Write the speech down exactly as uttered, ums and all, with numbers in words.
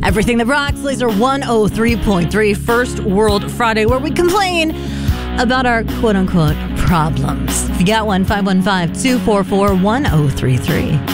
Everything that rocks, Laser one oh three point three, First World Friday, where we complain about our quote-unquote problems. If you got one, five one five, two four four, one oh three three.